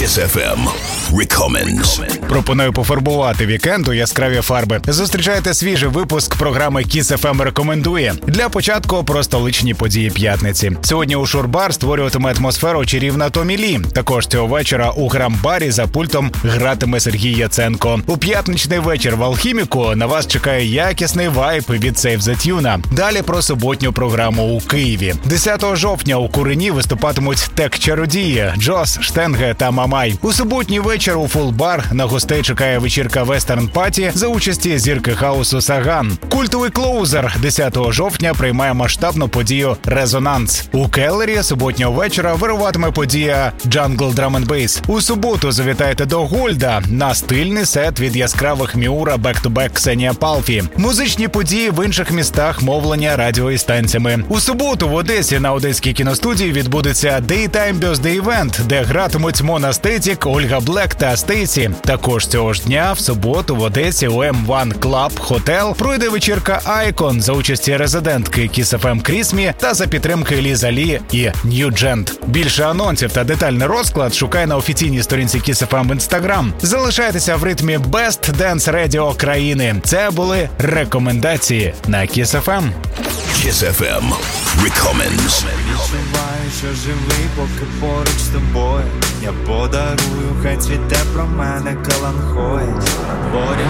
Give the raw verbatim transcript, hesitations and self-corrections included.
Kiss еф ем Recommends. Пропоную пофарбувати вікенд у яскраві фарби. Зустрічайте свіжий випуск програми Kiss еф ем рекомендує. Для початку про столичні події п'ятниці. Сьогодні у Шурбар створюватиме атмосферу чарівна Томі Лі. Також цього вечора у Грам-барі за пультом гратиме Сергій Яценко. У п'ятничний вечір в Алхіміку на вас чекає якісний вайб від Save the Tune. Далі про суботню програму у Києві. десятого жовтня у Курені виступатимуть тек-чародії Джос, Штенге та Мамай. У суботній вечір у Фулбар на гостей чекає вечірка Western Party за участі зірки хаусу Саган. Культовий клоузер десятого жовтня приймає масштабну подію «Резонанс». У Келлері суботнього вечора вируватиме подія «Jungle Drum and Bass». У суботу завітайте до Гольда на стильний сет від яскравих Міура бек-ту-бек Ксенія Палфі. Музичні події в інших містах мовлення радіо і станціями. У суботу в Одесі на Одеській кіностудії відбудеться Daytime Birthday Event, де гратимуть Мона Стетік, Ольга Блек та Стейсі. Також цього ж дня в суботу в Одесі у ем один Club Hotel пройде вечірка Icon за участі резидентки Kiss еф ем Крісмі та за підтримки Ліза Лі і New Gent. Більше анонсів та детальний розклад шукай на офіційній сторінці Kiss еф ем в Instagram. Залишайтеся в ритмі Best Dance Radio країни. Це були рекомендації на Kiss еф ем. Kiss еф ем Recommends. Відчуваю, що живий, поки поруч з тобою. Я подарую, хай цвіте про мене каланхоя.